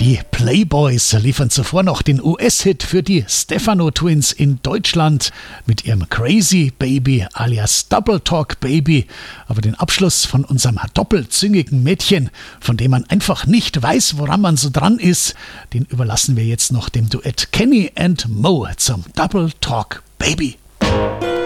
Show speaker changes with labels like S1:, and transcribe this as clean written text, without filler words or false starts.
S1: Die Playboys liefern zuvor noch den US-Hit für die Stefano Twins in Deutschland mit ihrem Crazy Baby alias Double Talk Baby. Aber den Abschluss von unserem doppelzüngigen Mädchen, von dem man einfach nicht weiß, woran man so dran ist, den überlassen wir jetzt noch dem Duett Kenny and Mo zum Double Talk Baby.